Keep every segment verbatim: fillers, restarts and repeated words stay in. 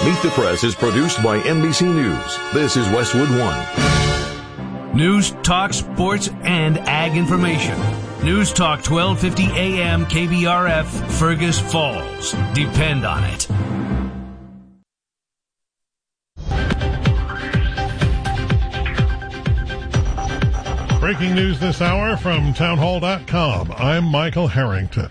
Meet the Press is produced by N B C News. This is Westwood One. News, talk, sports, and ag information. News Talk twelve fifty A M K B R F, Fergus Falls. Depend on it. Breaking news this hour from townhall dot com. I'm Michael Harrington.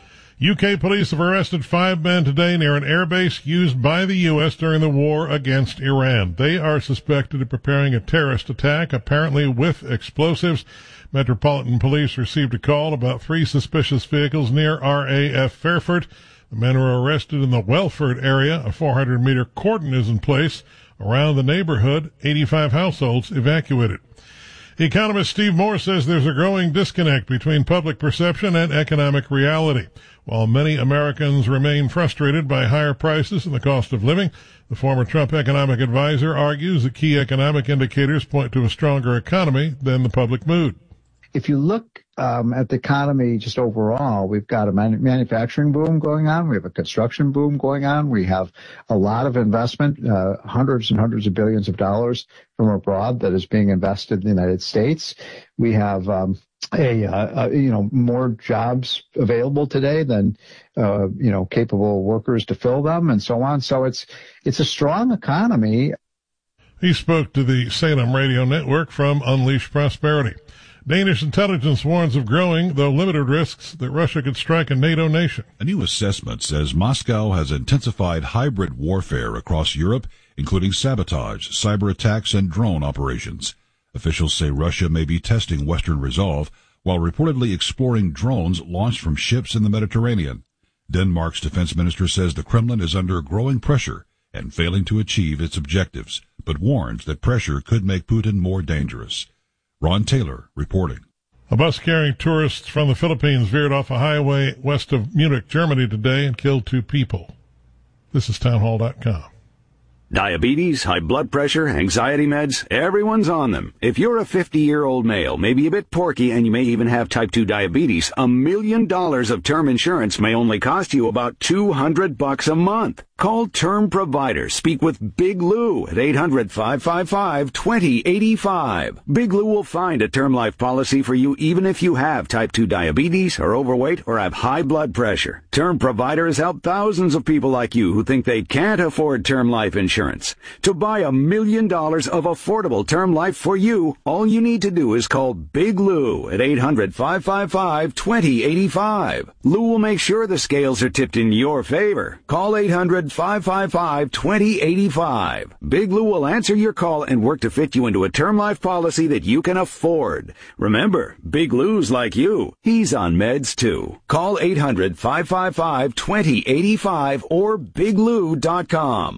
U K police have arrested five men today near an airbase used by the U S during the war against Iran. They are suspected of preparing a terrorist attack, apparently with explosives. Metropolitan Police received a call about three suspicious vehicles near R A F Fairford. The men were arrested in the Welford area. A four hundred meter cordon is in place around the neighborhood. eighty-five households evacuated. Economist Steve Moore says there's a growing disconnect between public perception and economic reality. While many Americans remain frustrated by higher prices and the cost of living, the former Trump economic advisor argues that key economic indicators point to a stronger economy than the public mood. If you look um, at the economy just overall, we've got a man- manufacturing boom going on. We have a construction boom going on. We have a lot of investment, uh, hundreds and hundreds of billions of dollars from abroad that is being invested in the United States. We have um, a, uh, a, you know, more jobs available today than, uh, you know, capable workers to fill them and so on. So it's it's a strong economy. He spoke to the Salem Radio Network from Unleash Prosperity. Danish intelligence warns of growing, though limited, risks that Russia could strike a NATO nation. A new assessment says Moscow has intensified hybrid warfare across Europe, including sabotage, cyber attacks, and drone operations. Officials say Russia may be testing Western resolve while reportedly exploring drones launched from ships in the Mediterranean. Denmark's defense minister says the Kremlin is under growing pressure and failing to achieve its objectives, but warns that pressure could make Putin more dangerous. Ron Taylor reporting. A bus carrying tourists from the Philippines veered off a highway west of Munich, Germany today and killed two people. This is townhall dot com. Diabetes, high blood pressure, anxiety meds, everyone's on them. If you're a fifty-year-old male, maybe a bit porky, and you may even have type two diabetes, a million dollars of term insurance may only cost you about two hundred bucks a month. Call Term Provider. Speak with Big Lou at eight hundred, five five five, two zero eight five. Big Lou will find a term life policy for you even if you have type two diabetes, are overweight, or have high blood pressure. Term Provider has helped thousands of people like you who think they can't afford term life insurance. To buy a million dollars of affordable term life for you, all you need to do is call Big Lou at eight hundred, five five five, two zero eight five. Lou will make sure the scales are tipped in your favor. Call eight hundred, five five five, two zero eight five. Big Lou will answer your call and work to fit you into a term life policy that you can afford. Remember, Big Lou's like you. He's on meds too. Call eight hundred, five five five, two zero eight five or big lou dot com.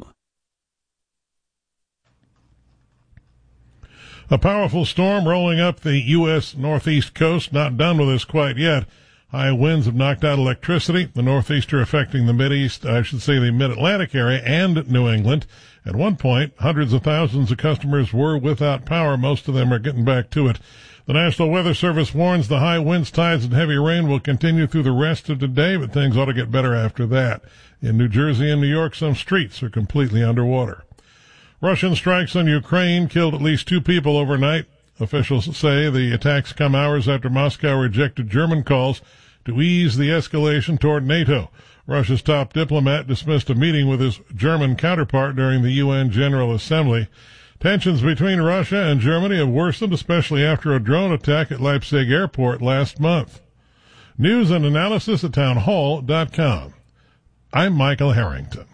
A powerful storm rolling up the U S northeast coast. Not done with us quite yet. High winds have knocked out electricity. The northeast are affecting the Mideast, I should say the Mid-Atlantic area and New England. At one point, hundreds of thousands of customers were without power. Most of them are getting back to it. The National Weather Service warns the high winds, tides, and heavy rain will continue through the rest of the day, but things ought to get better after that. In New Jersey and New York, some streets are completely underwater. Russian strikes on Ukraine killed at least two people overnight. Officials say the attacks come hours after Moscow rejected German calls to ease the escalation toward NATO. Russia's top diplomat dismissed a meeting with his German counterpart during the U N General Assembly. Tensions between Russia and Germany have worsened, especially after a drone attack at Leipzig Airport last month. News and analysis at townhall dot com. I'm Michael Harrington.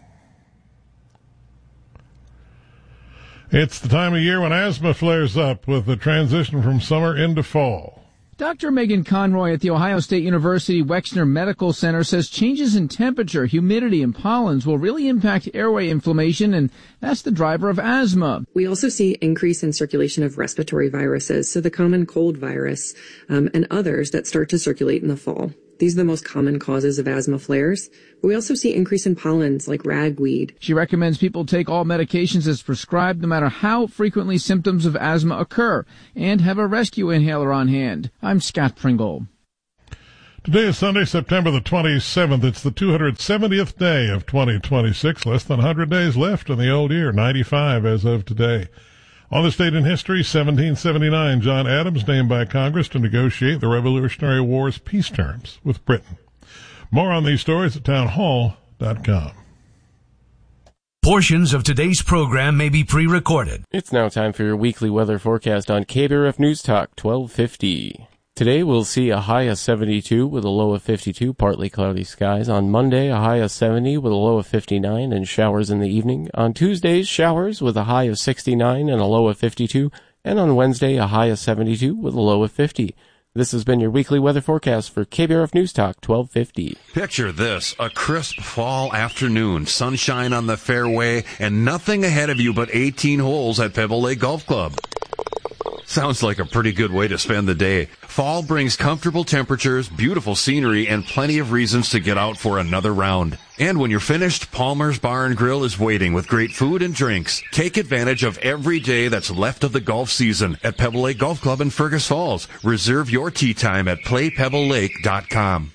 It's the time of year when asthma flares up with the transition from summer into fall. Doctor Megan Conroy at The Ohio State University Wexner Medical Center says changes in temperature, humidity, and pollens will really impact airway inflammation, and that's the driver of asthma. We also see increase in circulation of respiratory viruses, so the common cold virus um, and others that start to circulate in the fall. These are the most common causes of asthma flares. But we also see increase in pollens like ragweed. She recommends people take all medications as prescribed no matter how frequently symptoms of asthma occur and have a rescue inhaler on hand. I'm Scott Pringle. Today is Sunday, September the twenty-seventh. It's the two hundred seventieth day of twenty twenty-six. Less than one hundred days left in the old year, ninety-five as of today. On this date in history, seventeen seventy-nine, John Adams named by Congress to negotiate the Revolutionary War's peace terms with Britain. More on these stories at townhall dot com. Portions of today's program may be pre-recorded. It's now time for your weekly weather forecast on K B R F News Talk twelve fifty. Today we'll see a high of seventy-two with a low of fifty-two, partly cloudy skies. On Monday, a high of seventy with a low of fifty-nine and showers in the evening. On Tuesdays, showers with a high of sixty-nine and a low of fifty-two. And on Wednesday, a high of seventy-two with a low of fifty. This has been your weekly weather forecast for K B R F News Talk twelve fifty. Picture this, a crisp fall afternoon, sunshine on the fairway, and nothing ahead of you but eighteen holes at Pebble Lake Golf Club. Sounds like a pretty good way to spend the day. Fall brings comfortable temperatures, beautiful scenery, and plenty of reasons to get out for another round. And when you're finished, Palmer's Bar and Grill is waiting with great food and drinks. Take advantage of every day that's left of the golf season at Pebble Lake Golf Club in Fergus Falls. Reserve your tee time at play pebble lake dot com.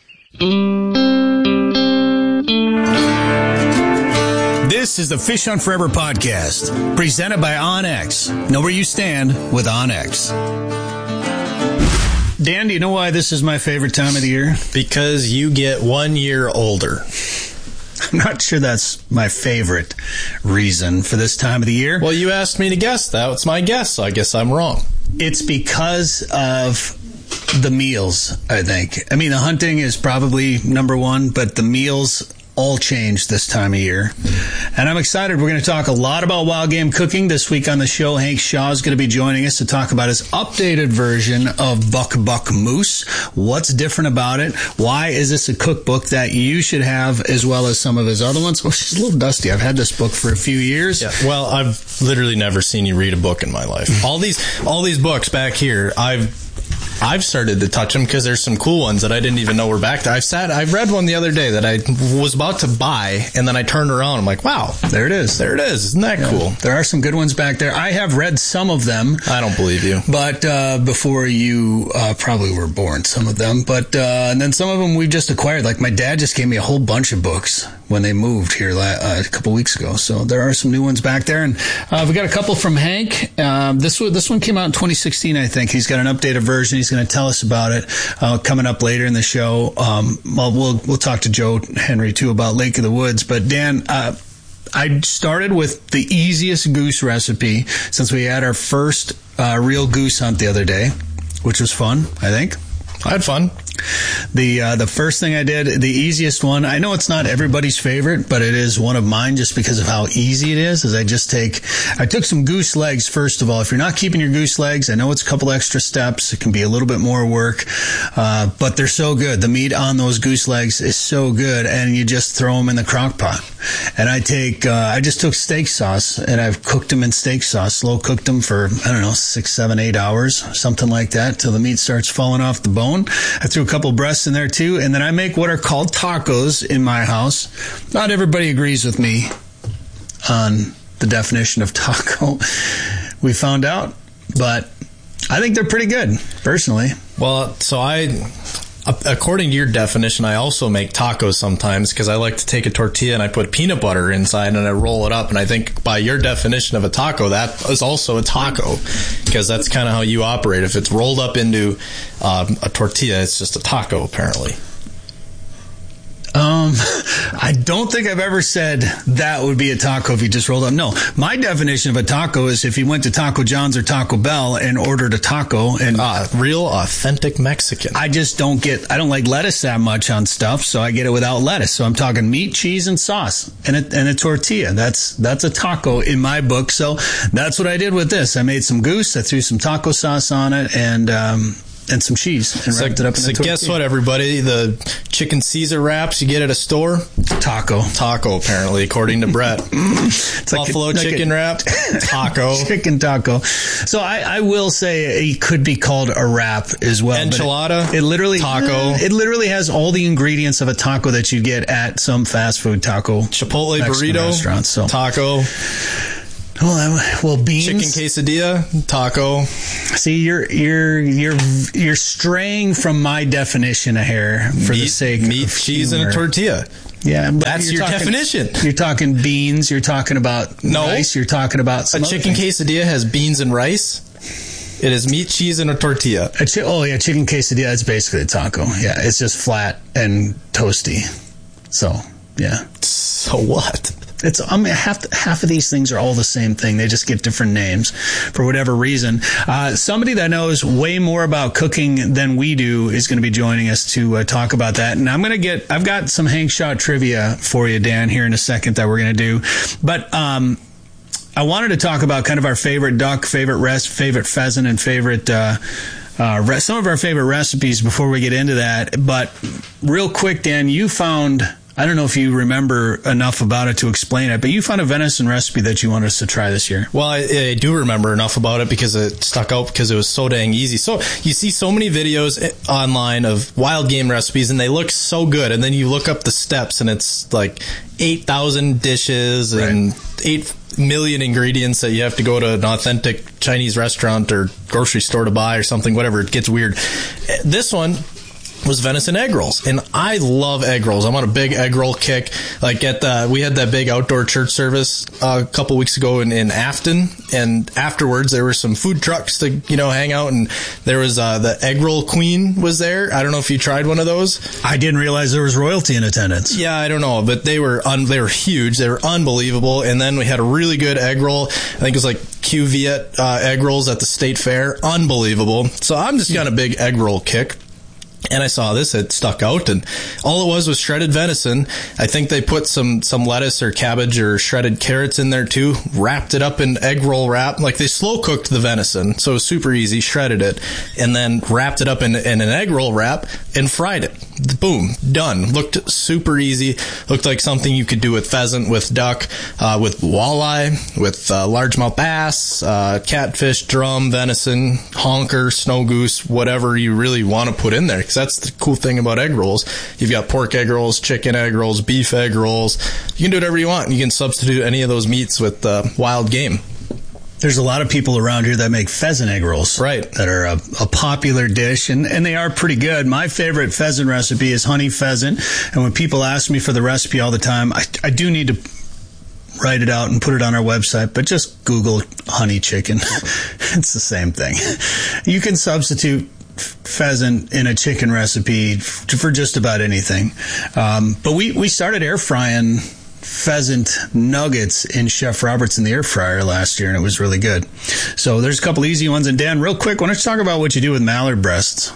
This is the Fish Hunt Forever podcast, presented by OnX. Know where you stand with OnX. Dan, do you know why this is my favorite time of the year? Because you get one year older. I'm not sure that's my favorite reason for this time of the year. Well, you asked me to guess. That's my guess, so I guess I'm wrong. It's because of the meals, I think. I mean, the hunting is probably number one, but the meals all change this time of year. And I'm excited. We're going to talk a lot about wild game cooking this week on the show. Hank Shaw is going to be joining us to talk about his updated version of Buck Buck Moose. What's different about it? Why is this a cookbook that you should have, as well as some of his other ones? Well, she's a little dusty. I've had this book for a few years. Yeah, well, I've literally never seen you read a book in my life. All these, all these books back here, I've I've started to touch them because there's some cool ones that I didn't even know were back there. I've sat, I read one the other day that I was about to buy, and then I turned around. I'm like, wow, there it is. There it is. Isn't that yeah. cool? There are some good ones back there. I have read some of them. I don't believe you. But uh, before you uh, probably were born, some of them. But uh, and then some of them we've just acquired. Like my dad just gave me a whole bunch of books when they moved here uh, a couple weeks ago. So there are some new ones back there. And uh, we got a couple from Hank. Um, this one, this one came out in twenty sixteen, I think. He's got an updated version. He's going to tell us about it uh, coming up later in the show. Um, well, we'll we'll talk to Joe Henry too about Lake of the Woods. But Dan, uh, I started with the easiest goose recipe since we had our first uh, real goose hunt the other day, which was fun, I think. I had fun. The uh, the first thing I did, the easiest one, I know it's not everybody's favorite, but it is one of mine just because of how easy it is, is I just take, I took some goose legs, first of all. If you're not keeping your goose legs, I know it's a couple extra steps. It can be a little bit more work, uh, but they're so good. The meat on those goose legs is so good, and you just throw them in the crock pot. And I take, uh, I just took steak sauce, and I've cooked them in steak sauce, slow cooked them for, I don't know, six, seven, eight hours, something like that, till the meat starts falling off the bone. I threw a couple breasts in there too, and then I make what are called tacos in my house. Not everybody agrees with me on the definition of taco, we found out, but I think they're pretty good, personally. Well, so I, according to your definition, I also make tacos sometimes because I like to take a tortilla and I put peanut butter inside and I roll it up. And I think by your definition of a taco, that is also a taco because that's kind of how you operate. If it's rolled up into um, a tortilla, it's just a taco, apparently. Um, I don't think I've ever said that would be a taco if you just rolled up. No, my definition of a taco is if you went to Taco John's or Taco Bell and ordered a taco and uh, real authentic Mexican. I just don't get, I don't like lettuce that much on stuff, so I get it without lettuce. So I'm talking meat, cheese, and sauce and a, and a tortilla. That's, that's a taco in my book. So that's what I did with this. I made some goose. I threw some taco sauce on it and, um, and some cheese and so, wrapped it up in so the tortilla. Guess what, everybody? The chicken Caesar wraps you get at a store? Taco. Taco, apparently, according to Brett. It's Buffalo like a, chicken like a, wrap? Taco. Chicken taco. So I, I will say it could be called a wrap as well. Enchilada? It, it literally taco. It literally has all the ingredients of a taco that you get at some fast food taco. Chipotle Mexican burrito? Restaurants, so. Taco. Well, well, beans, chicken quesadilla, taco. See, you're you're you're you're straying from my definition a hair for meat, the sake meat, of cheese, humor. and a tortilla. Yeah, but that's your talking, definition. You're talking beans. You're talking about no, rice. You're talking about some a chicken quesadilla has beans and rice. It is meat, cheese, and a tortilla. A chi- oh yeah, chicken quesadilla is basically a taco. Yeah, it's just flat and toasty. So yeah. So what? It's I mean half half of these things are all the same thing. They just get different names for whatever reason. Uh, somebody that knows way more about cooking than we do is going to be joining us to uh, talk about that. And I'm going to get I've got some Hank Shaw trivia for you, Dan, here in a second that we're going to do. But um, I wanted to talk about kind of our favorite duck, favorite rest, favorite pheasant, and favorite. Uh, Uh, re- some of our favorite recipes before we get into that. But real quick, Dan, you found, I don't know if you remember enough about it to explain it, but you found a venison recipe that you wanted us to try this year. Well, I, I do remember enough about it because it stuck out because it was so dang easy. So you see so many videos online of wild game recipes and they look so good. And then you look up the steps and it's like eight thousand dishes and right. eight million ingredients that you have to go to an authentic Chinese restaurant or grocery store to buy or something, whatever. It gets weird. This one was venison egg rolls, and I love egg rolls. I'm on a big egg roll kick. Like at the, we had that big outdoor church service uh, a couple weeks ago in, in Afton, and afterwards there were some food trucks to you know hang out, and there was uh, the egg roll queen was there. I don't know if you tried one of those. I didn't realize there was royalty in attendance. Yeah, I don't know, but they were un- they were huge. They were unbelievable. And then we had a really good egg roll. I think it was like Q Viet uh, egg rolls at the state fair. Unbelievable. So I'm just on a big egg roll kick. And I saw this, it stuck out, and all it was was shredded venison. I think they put some, some lettuce or cabbage or shredded carrots in there too, wrapped it up in egg roll wrap. Like they slow cooked the venison, so it was super easy, shredded it, and then wrapped it up in, in an egg roll wrap and fried it. Boom, done. Looked super easy. Looked like something you could do with pheasant, with duck, uh, with walleye, with uh, largemouth bass, uh, catfish, drum, venison, honker, snow goose, whatever you really want to put in there. Because that's the cool thing about egg rolls. You've got pork egg rolls, chicken egg rolls, beef egg rolls. You can do whatever you want. You can substitute any of those meats with uh, wild game. There's a lot of people around here that make pheasant egg rolls. Right. That are a, a popular dish, and, and they are pretty good. My favorite pheasant recipe is honey pheasant, and when people ask me for the recipe all the time, I, I do need to write it out and put it on our website, but just Google honey chicken. It's the same thing. You can substitute pheasant in a chicken recipe for just about anything. Um, but we, we started air frying pheasant nuggets in Chef Roberts in the air fryer last year, and it was really good. So there's a couple easy ones. And Dan, real quick, why don't you talk about what you do with mallard breasts?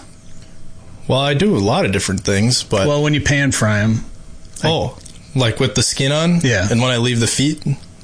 Well, I do a lot of different things, but... Well, when you pan fry them. Oh, I... like with the skin on? Yeah. And when I leave the feet?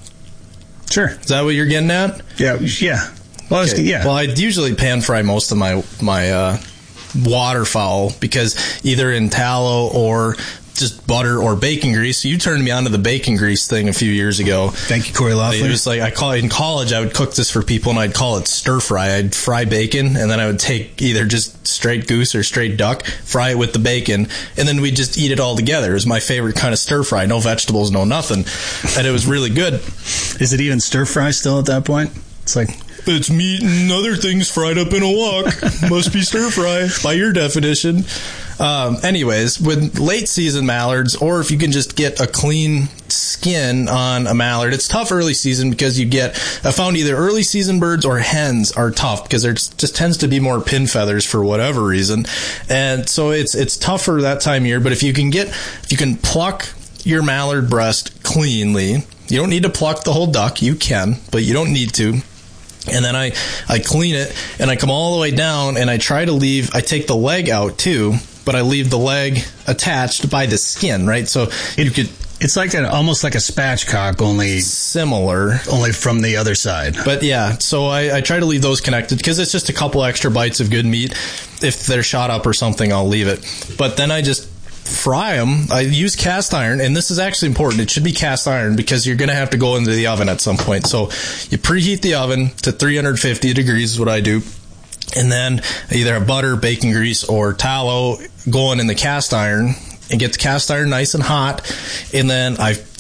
Sure. Is that what you're getting at? Yeah, yeah. Well, okay. yeah. Well, I usually pan fry most of my my uh, waterfowl because either in tallow or just butter or bacon grease. So you turned me onto the bacon grease thing a few years ago. Thank you, Corey Loeffler. It was like I call it in college. I would cook this for people, and I'd call it stir fry. I'd fry bacon, and then I would take either just straight goose or straight duck, fry it with the bacon, and then we'd just eat it all together. It was my favorite kind of stir fry. No vegetables, no nothing, and it was really good. Is it even stir fry still at that point? It's like... It's meat and other things fried up in a wok. Must be stir fry by your definition. Um, anyways, with late season mallards, or if you can just get a clean skin on a mallard, it's tough early season because you get, I found either early season birds or hens are tough because there just tends to be more pin feathers for whatever reason. And so it's, it's tougher that time of year. But if you can get, if you can pluck your mallard breast cleanly, you don't need to pluck the whole duck. You can, but you don't need to. And then I, I clean it, and I come all the way down, and I try to leave, I take the leg out too, but I leave the leg attached by the skin, right? So you could... It's like an, almost like a spatchcock, only... Similar. Only from the other side. But yeah, so I, I try to leave those connected, because it's just a couple extra bites of good meat. If they're shot up or something, I'll leave it. But then I just... fry them. I use cast iron, and this is actually important. It should be cast iron because you're going to have to go into the oven at some point. So you preheat the oven to three hundred fifty degrees is what I do. And then either have butter, bacon grease, or tallow going in the cast iron and get the cast iron nice and hot. And then I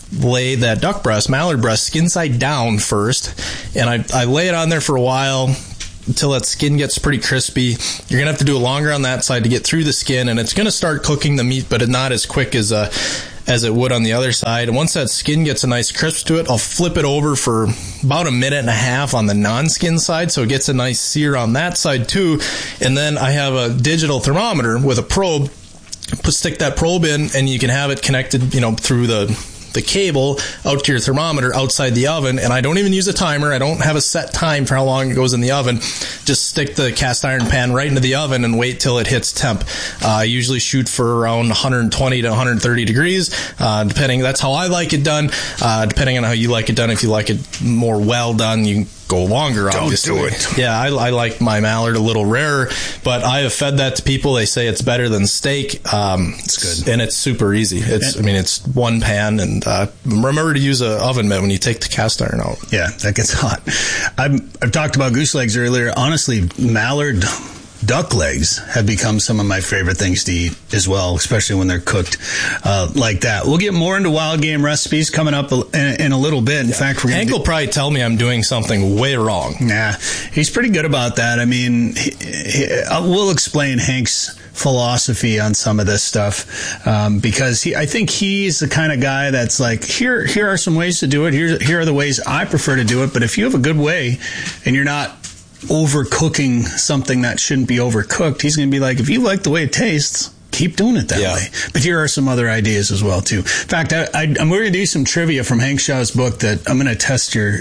lay that duck breast, mallard breast, skin side down first, and I, I lay it on there for a while until that skin gets pretty crispy. You're going to have to do it longer on that side to get through the skin, and it's going to start cooking the meat, but not as quick as uh, as it would on the other side. And once that skin gets a nice crisp to it, I'll flip it over for about a minute and a half on the non-skin side, so it gets a nice sear on that side too. And then I have a digital thermometer with a probe. Put stick that probe in, and you can have it connected, you know, through the the cable out to your thermometer outside the oven. And I don't even use a timer. I don't have a set time for how long it goes in the oven. Just stick the cast iron pan right into the oven and wait till it hits temp. Uh, I usually shoot for around one twenty to one thirty degrees, uh, depending. That's how I like it done. Uh, depending on how you like it done. If you like it more well done, you go longer, obviously. Don't do it. Yeah, I, I like my mallard a little rarer, but I have fed that to people. They say it's better than steak. Um, it's good. And it's super easy. It's, I mean, it's one pan, and uh, remember to use an oven mitt when you take the cast iron out. Yeah, that gets hot. I've, I've talked about goose legs earlier. Honestly, mallard duck legs have become some of my favorite things to eat as well, especially when they're cooked uh, like that. We'll get more into wild game recipes coming up in, in a little bit. In yeah. fact, we're Hank will probably tell me I'm doing something way wrong. Nah, he's pretty good about that. I mean, he, he, we'll explain Hank's philosophy on some of this stuff um, because he, I think he's the kind of guy that's like, here, here are some ways to do it. Here, here are the ways I prefer to do it. But if you have a good way and you're not overcooking something that shouldn't be overcooked, he's going to be like, if you like the way it tastes, keep doing it that yeah. way. But here are some other ideas as well, too. In fact, I, I, I'm going to do some trivia from Hank Shaw's book that I'm going to test your,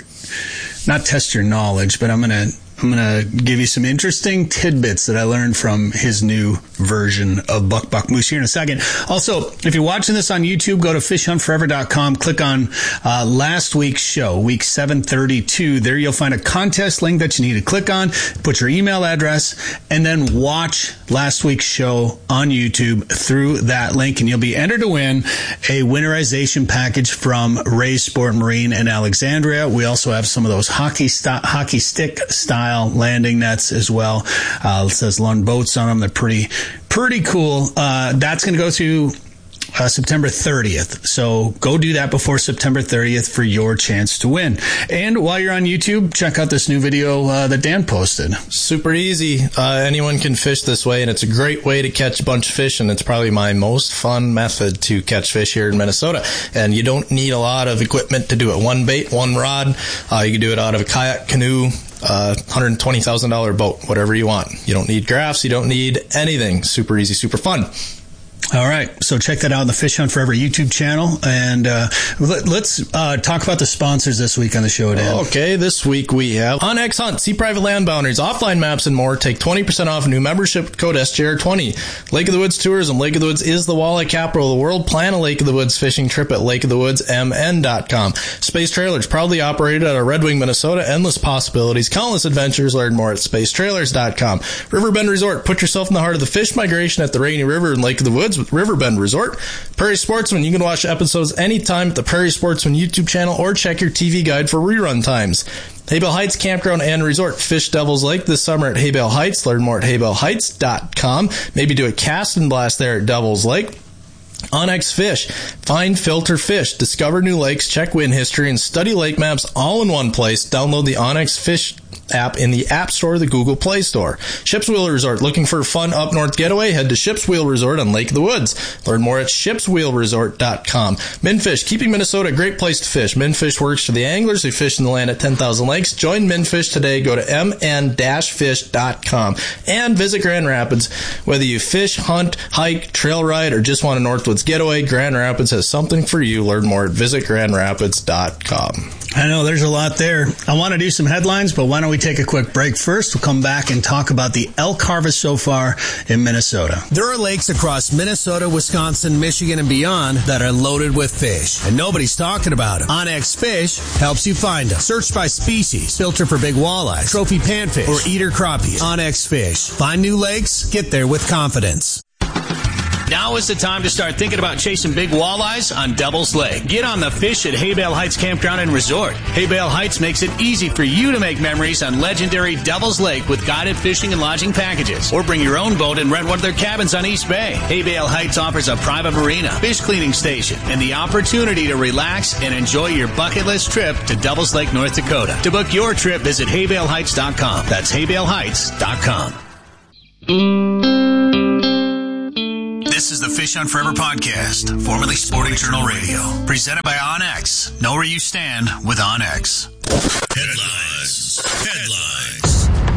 not test your knowledge, but I'm going to I'm going to give you some interesting tidbits that I learned from his new version of Buck Buck Moose here in a second. Also, if you're watching this on YouTube, go to fish hunt forever dot com. Click on uh, last week's show, week seven thirty-two. There you'll find a contest link that you need to click on, put your email address, and then watch last week's show on YouTube through that link, and you'll be entered to win a winterization package from Ray's Sport Marine in Alexandria. We also have some of those hockey st- hockey stick style landing nets as well. Uh, it says Lund boats on them. They're pretty, pretty cool. Uh, that's going to go to uh, September thirtieth. So go do that before September thirtieth for your chance to win. And while you're on YouTube, check out this new video uh, that Dan posted. Super easy. Uh, anyone can fish this way, and it's a great way to catch a bunch of fish, and it's probably my most fun method to catch fish here in Minnesota. And you don't need a lot of equipment to do it. One bait, one rod. Uh, you can do it out of a kayak, canoe, Uh, one hundred twenty thousand dollars boat, whatever you want. You don't need graphs. You don't need anything. Super easy, super fun. All right, so check that out on the Fish Hunt Forever YouTube channel, and uh, let, let's uh, talk about the sponsors this week on the show, Dan. Okay, this week we have Onyx Hunt, see private land boundaries, offline maps, and more. Take twenty percent off a new membership code S J R twenty. Lake of the Woods Tourism. Lake of the Woods is the walleye capital of the world. Plan a Lake of the Woods fishing trip at lake of the woods m n dot com. Space Trailers, proudly operated out of Red Wing, Minnesota. Endless possibilities, countless adventures. Learn more at space trailers dot com. Riverbend Resort, put yourself in the heart of the fish migration at the Rainy River in Lake of the Woods with Riverbend Resort. Prairie Sportsman, you can watch episodes anytime at the Prairie Sportsman YouTube channel or check your T V guide for rerun times. Haybale Heights Campground and Resort. Fish Devil's Lake this summer at Haybale Heights. Learn more at haybale heights dot com. Maybe do a cast and blast there at Devil's Lake. Onyx Fish. Find, filter, fish. Discover new lakes, check wind history, and study lake maps all in one place. Download the Onyx Fish app in the App Store or the Google Play Store. Ship's Wheel Resort. Looking for a fun up north getaway? Head to Ship's Wheel Resort on Lake of the Woods. Learn more at ships wheel resort dot com. Minfish. Keeping Minnesota a great place to fish. Minfish works for the anglers who fish in the land at ten thousand lakes. Join Minfish today. Go to m n dash fish dot com and visit Grand Rapids. Whether you fish, hunt, hike, trail ride, or just want a Northwoods getaway, Grand Rapids has something for you. Learn more at visit grand rapids dot com. I know there's a lot there. I want to do some headlines, but why don't we take a quick break first? We'll come back and talk about the elk harvest so far in Minnesota. There are lakes across Minnesota, Wisconsin, Michigan, and beyond that are loaded with fish, and nobody's talking about them. Onyx Fish helps you find them. Search by species, filter for big walleyes, trophy panfish, or eater crappies. Onyx Fish. Find new lakes, get there with confidence. Now is the time to start thinking about chasing big walleyes on Devil's Lake. Get on the fish at Haybale Heights Campground and Resort. Haybale Heights makes it easy for you to make memories on legendary Devil's Lake with guided fishing and lodging packages. Or bring your own boat and rent one of their cabins on East Bay. Haybale Heights offers a private marina, fish cleaning station, and the opportunity to relax and enjoy your bucket list trip to Devil's Lake, North Dakota. To book your trip, visit haybale heights dot com. That's haybale heights dot com. This is the Fish on Forever podcast, formerly Sporting Journal Radio, presented by OnX. Know where you stand with OnX. Headlines. Headlines.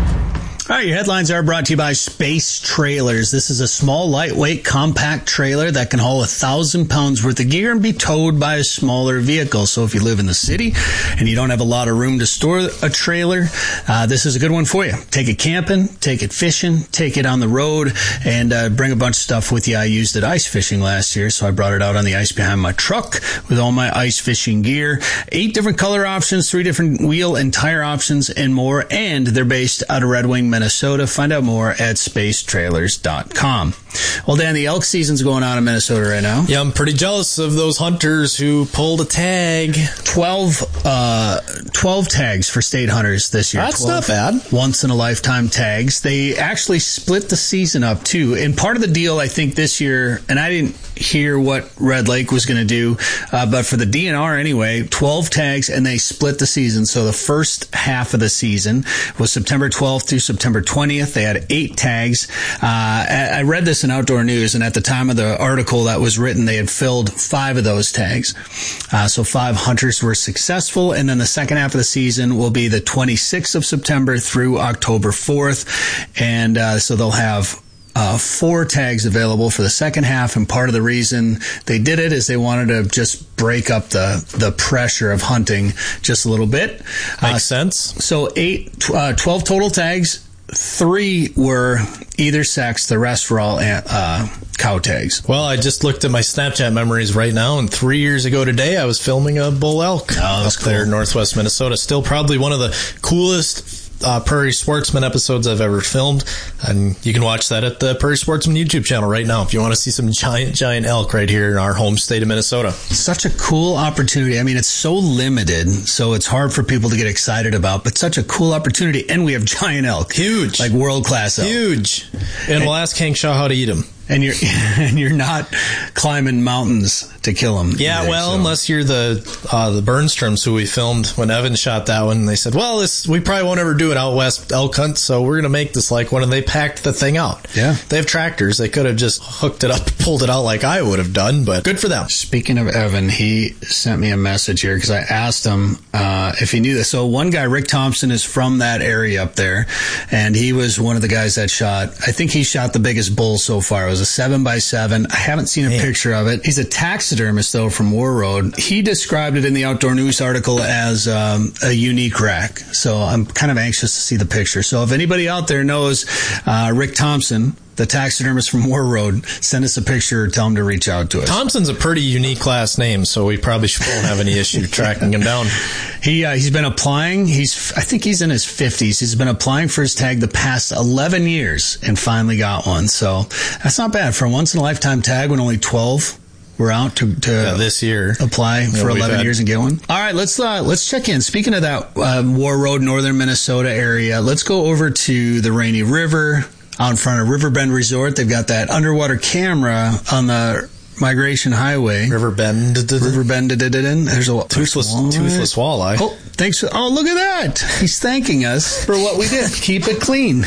All right, your headlines are brought to you by Space Trailers. This is a small, lightweight, compact trailer that can haul a thousand pounds worth of gear and be towed by a smaller vehicle. So if you live in the city and you don't have a lot of room to store a trailer, uh, this is a good one for you. Take it camping, take it fishing, take it on the road, and uh, bring a bunch of stuff with you. I used it ice fishing last year, so I brought it out on the ice behind my truck with all my ice fishing gear. Eight different color options, three different wheel and tire options, and more. And they're based out of Red Wing, Minnesota. Find out more at space trailers dot com. Well, Dan, the elk season's going on in Minnesota right now. Yeah, I'm pretty jealous of those hunters who pulled a tag. twelve, uh, twelve tags for state hunters this year. That's not bad. Once-in-a-lifetime tags. They actually split the season up, too. And part of the deal, I think, this year, and I didn't hear what Red Lake was going to do, uh, but for the D N R anyway, twelve tags, and they split the season. So the first half of the season was September twelfth through September twentieth. They had eight tags. Uh, I read this in Outdoor News, and at the time of the article that was written, they had filled five of those tags. Uh, so five hunters were successful, and then the second half of the season will be the twenty-sixth of September through October fourth, and uh, so they'll have Uh, four tags available for the second half, and part of the reason they did it is they wanted to just break up the, the pressure of hunting just a little bit. Makes uh, sense. So eight, uh, twelve total tags. Three were either sex. The rest were all uh, cow tags. Well, I just looked at my Snapchat memories right now, and three years ago today, I was filming a bull elk oh, up cool. there in northwest Minnesota. Still probably one of the coolest Uh, Prairie Sportsman episodes I've ever filmed, and you can watch that at the Prairie Sportsman YouTube channel right now if you want to see some giant, giant elk right here in our home state of Minnesota. Such a cool opportunity. I mean, it's so limited, so it's hard for people to get excited about, but such a cool opportunity, and we have giant elk. Huge. Like world-class elk. Huge. And, and we'll ask Hank Shaw how to eat them. And you're and you're not climbing mountains to kill them. Yeah, either, well, so. unless you're the uh, the Bernstroms who we filmed when Evan shot that one. They said, well, this we probably won't ever do an out west elk hunt, so we're going to make this like one. And they packed the thing out. Yeah. They have tractors. They could have just hooked it up, pulled it out like I would have done, but good for them. Speaking of Evan, he sent me a message here because I asked him uh, if he knew this. So one guy, Rick Thompson, is from that area up there, and he was one of the guys that shot, I think he shot the biggest bull so far. It was a seven by seven. I haven't seen a Man. picture of it. He's a taxidermist, though, from War Road. He described it in the Outdoor News article as um, a unique rack. So I'm kind of anxious to see the picture. So if anybody out there knows uh, Rick Thompson, the taxidermist from War Road, send us a picture or tell him to reach out to us. Thompson's a pretty unique last name, so we probably won't have any issue tracking him down. He, uh, he's been applying. He's, I think he's in his fifties. He's been applying for his tag the past eleven years and finally got one. So that's not bad for a once in a lifetime tag when only twelve were out to, to yeah, this year apply for yeah, eleven had. years and get one. All right, let's uh, let's check in. Speaking of that uh, War Road, northern Minnesota area, let's go over to the Rainy River out in front of Riverbend Resort. They've got that underwater camera on the Migration Highway. Riverbend. Riverbend. There's a toothless, walleye. toothless walleye. Oh, thanks. For, oh, look at that. He's thanking us for what we did. Keep it clean.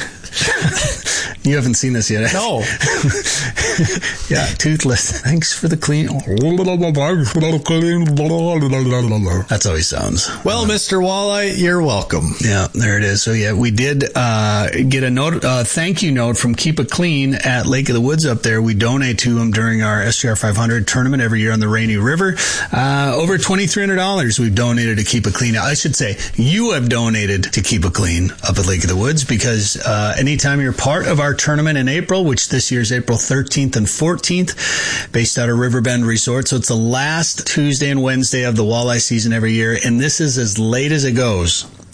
You haven't seen this yet. No. Yeah, toothless. Thanks for the clean. That's how he sounds. Well, Mister Walleye, you're welcome. Yeah, there it is. So yeah, we did uh, get a note, uh, thank you note from Keep It Clean at Lake of the Woods up there. We donate to them during our S G R five hundred tournament every year on the Rainy River. Uh, over twenty-three hundred dollars we've donated to Keep It Clean. I should say you have donated to Keep It Clean up at Lake of the Woods because uh, anytime you're part of our tournament in April, which this year is April thirteenth and fourteenth, based out of Riverbend Resort. So it's the last Tuesday and Wednesday of the walleye season every year, and this is as late as it goes.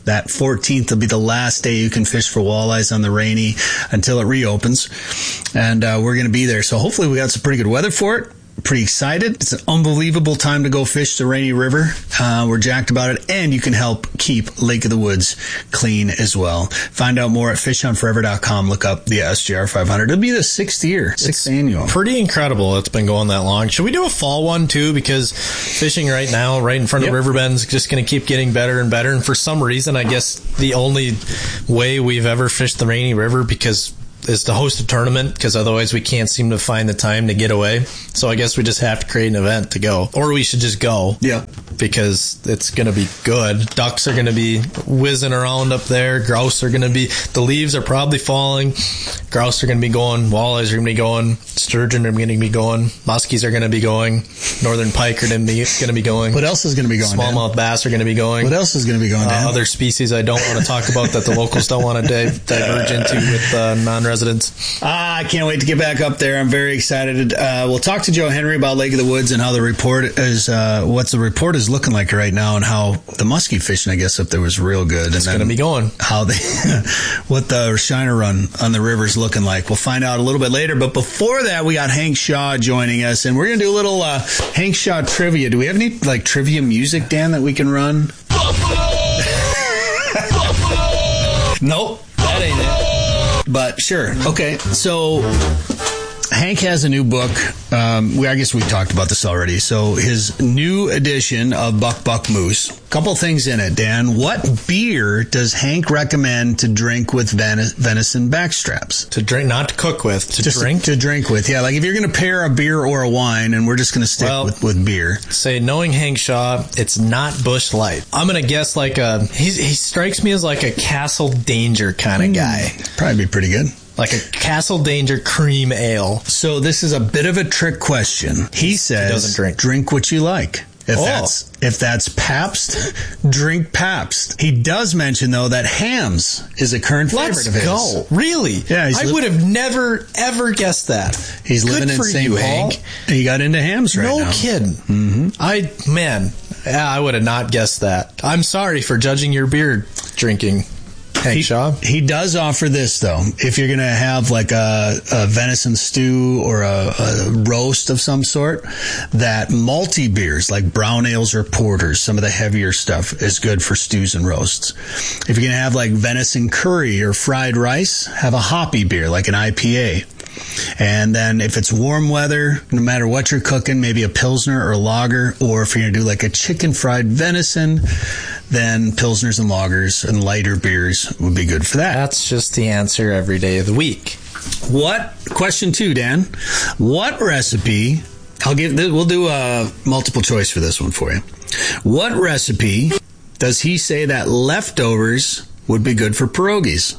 That fourteenth will be the last day you can fish for walleyes on the Rainy until it reopens. And uh, we're going to be there. So hopefully we got some pretty good weather for it. Pretty excited. It's an unbelievable time to go fish the Rainy River. Uh, we're jacked about it, and you can help keep Lake of the Woods clean as well. Find out more at fish on forever dot com. Look up the S G R five hundred. It'll be the sixth year, sixth it's annual. Pretty incredible. It's been going that long. Should we do a fall one too? Because fishing right now, right in front yep. of Riverbend, is just going to keep getting better and better. And for some reason, I guess the only way we've ever fished the Rainy River because is to host a tournament, because otherwise we can't seem to find the time to get away. So I guess we just have to create an event to go. Or we should just go. Yeah. Because it's going to be good. Ducks are going to be whizzing around up there. Grouse are going to be... The leaves are probably falling. Grouse are going to be going. Walleyes are going to be going. Sturgeon are going to be going. Muskies are going to be going. Northern pike are going to be going. What else is going to be going, Smallmouth bass are going to be going. What else is going to be going, Dan? Uh, other species I don't want to talk about that the locals don't want to di- diverge into with uh, non-residents. Ah, I can't wait to get back up there. I'm very excited. Uh, we'll talk to Joe Henry about Lake of the Woods and how the report is, uh, what's the report is looking like right now, and how the muskie fishing, I guess, up there was real good. It's going to be going. How they, what the Shiner run on the river is looking like. We'll find out a little bit later. But before that, we got Hank Shaw joining us, and we're going to do a little uh, Hank Shaw trivia. Do we have any like trivia music, Dan, that we can run? Nope, that ain't it. But sure. Okay, so Hank has a new book. Um, we, I guess we talked about this already. So his new edition of Buck Buck Moose. Couple things in it, Dan. What beer does Hank recommend to drink with ven- venison backstraps? To drink, not to cook with. To just drink? To, to drink with, yeah. Like if you're going to pair a beer or a wine, and we're just going to stick well, with, with beer. Say, knowing Hank Shaw, it's not Busch Light. I'm going to guess like a... He, he strikes me as like a Castle Danger kind of mm, guy. Probably be pretty good. Like a Castle Danger cream ale. So this is a bit of a trick question. He says, he doesn't drink. drink what you like. If oh. that's if that's Pabst, drink Pabst. He does mention, though, that Hamm's is a current favorite Let's of his. Let's go. Really? Yeah, I li- would have never, ever guessed that. He's Good living in Saint you, Hank. Hank. He got into Hamm's right no now. No kidding. Mm-hmm. I, man, yeah, I would have not guessed that. I'm sorry for judging your beer drinking. Hank he, Shaw. He does offer this, though. If you're going to have like a, a venison stew or a, a roast of some sort, that multi beers like brown ales or porters, some of the heavier stuff, is good for stews and roasts. If you're going to have like venison curry or fried rice, have a hoppy beer like an I P A. And then if it's warm weather, no matter what you're cooking, maybe a Pilsner or a lager, or if you're going to do like a chicken fried venison, then Pilsners and lagers and lighter beers would be good for that. That's just the answer every day of the week. What, question two, Dan, what recipe, I'll give, we'll do a multiple choice for this one for you. What recipe does he say that leftovers would be good for pierogies?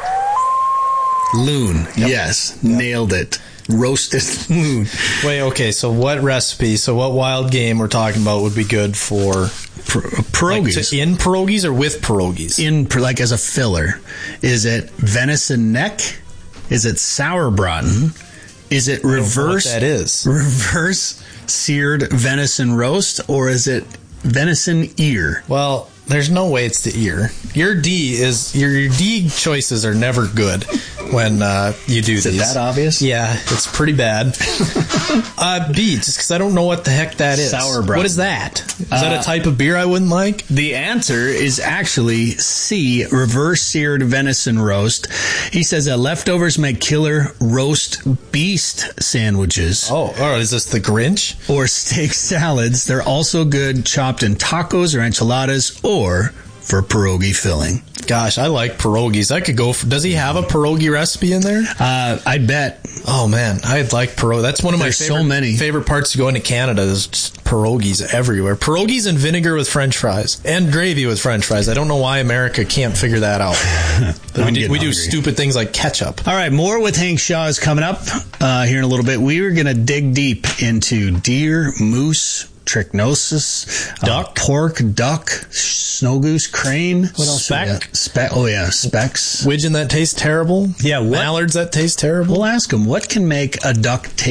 Loon. Yep. Yes. Yep. Nailed it. Roasted loon. Wait, okay, so what recipe, so what wild game we're talking about would be good for pierogies? Like in pierogies or with pierogies? In, like as a filler. Is it venison neck? Is it sauerbraten? Is it reverse? That is reverse seared venison roast, or is it venison ear? Well, there's no way it's the ear. Your D is your, your D choices are never good when uh, you do is these. Is it that obvious? Yeah, it's pretty bad. uh, B, just because I don't know what the heck that is. Sauerbraten. What is that? Is uh, that a type of beer I wouldn't like? The answer is actually C, reverse seared venison roast. He says that leftovers make killer roast beast sandwiches. Oh, oh, is this the Grinch? Or steak salads. They're also good chopped in tacos or enchiladas, or for pierogi filling. Gosh, I like pierogies. I could go for... Does he have a pierogi recipe in there? Uh, I'd bet. Oh, man. I'd like pierogi. That's one of There's my favorite, so many. favorite parts to go into Canada is just pierogies everywhere. Pierogies and vinegar with French fries. And gravy with French fries. I don't know why America can't figure that out. we do, we do stupid things like ketchup. All right, more with Hank Shaw is coming up uh, here in a little bit. We are going to dig deep into deer, moose, trichinosis, duck, uh, pork, duck, snow goose, crane. What else? Speck. Speck. Oh yeah, specks. Widgeon that tastes terrible. Yeah, what? Mallards that taste terrible. We'll ask him what can make a duck taste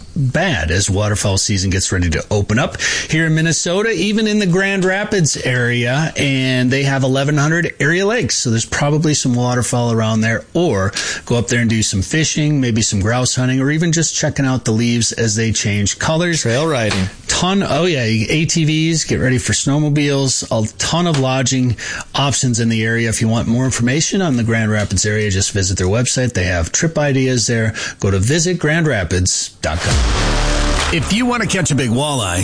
bad as waterfowl season gets ready to open up here in Minnesota, even in the Grand Rapids area, and they have eleven hundred area lakes, so there's probably some waterfowl around there. Or go up there and do some fishing, maybe some grouse hunting, or even just checking out the leaves as they change colors. Trail riding. Ton, oh yeah, A T Vs, get ready for snowmobiles, a ton of lodging options in the area. If you want more information on the Grand Rapids area, just visit their website. They have trip ideas there. Go to visit grand rapids dot com. If you want to catch a big walleye,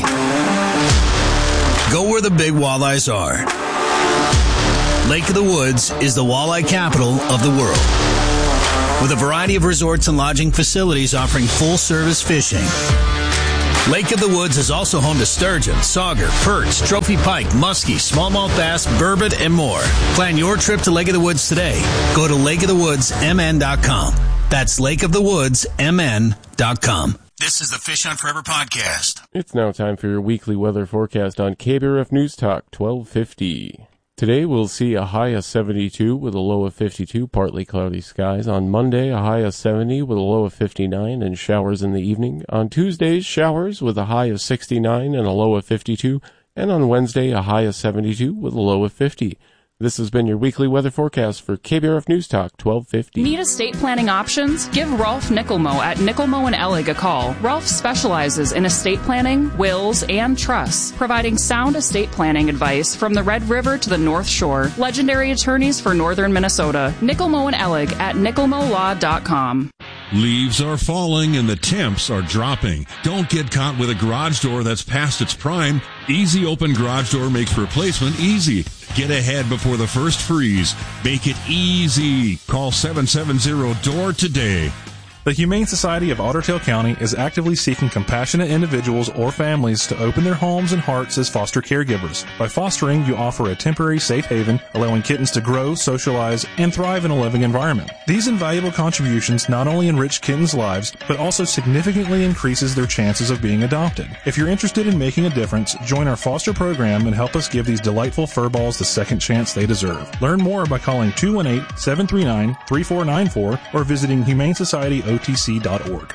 go where the big walleyes are. Lake of the Woods is the walleye capital of the world, with a variety of resorts and lodging facilities offering full-service fishing. Lake of the Woods is also home to sturgeon, sauger, perch, trophy pike, muskie, smallmouth bass, burbot, and more. Plan your trip to Lake of the Woods today. Go to lake of the woods m n dot com. That's lake of the woods m n dot com. This is the Fish on Forever podcast. It's now time for your weekly weather forecast on K B R F News Talk twelve fifty. Today we'll see a high of seventy-two with a low of fifty-two, partly cloudy skies. On Monday, a high of seventy with a low of fifty-nine and showers in the evening. On Tuesday, showers with a high of sixty-nine and a low of fifty-two. And on Wednesday, a high of seventy-two with a low of fifty. This has been your weekly weather forecast for K B R F News Talk twelve fifty. Need estate planning options? Give Rolf Nickelmo at Nickelmo and Ellig a call. Rolf specializes in estate planning, wills, and trusts, providing sound estate planning advice from the Red River to the North Shore. Legendary attorneys for northern Minnesota. Nickelmo and Ellig at nickelmo law dot com. Leaves are falling and the temps are dropping. Don't get caught with a garage door that's past its prime. Easy Open Garage Door makes replacement easy. Get ahead before the first freeze. Make it easy. Call seven seven zero D O O R today. The Humane Society of Otter Tail County is actively seeking compassionate individuals or families to open their homes and hearts as foster caregivers. By fostering, you offer a temporary safe haven, allowing kittens to grow, socialize, and thrive in a living environment. These invaluable contributions not only enrich kittens' lives, but also significantly increases their chances of being adopted. If you're interested in making a difference, join our foster program and help us give these delightful furballs the second chance they deserve. Learn more by calling two one eight, seven three nine, three four nine four or visiting humane society o t c dot org.